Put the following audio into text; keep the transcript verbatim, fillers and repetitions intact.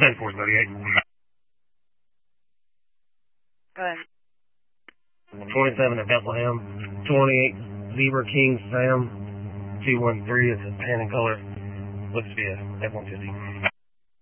ten four, thirty-eight. Go ahead. twenty-seven at Bethlehem. twenty-eight Zebra King Sam. two one three is a tan and color. Looks to be a F one fifty.